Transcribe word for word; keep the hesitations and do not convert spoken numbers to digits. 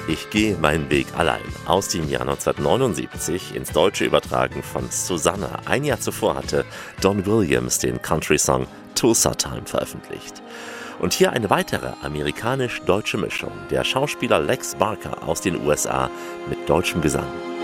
Ich gehe meinen Weg allein aus dem Jahr neunzehnhundertneunundsiebzig, ins Deutsche übertragen von Susanna. Ein Jahr zuvor hatte Don Williams den Country-Song Tulsa Time veröffentlicht. Und hier eine weitere amerikanisch-deutsche Mischung, der Schauspieler Lex Barker aus den U S A mit deutschem Gesang.